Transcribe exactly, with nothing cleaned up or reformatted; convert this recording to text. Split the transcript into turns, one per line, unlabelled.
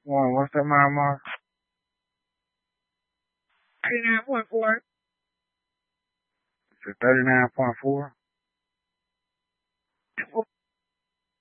One, what's that mile mark?
thirty-nine point four.
It's thirty-nine point four.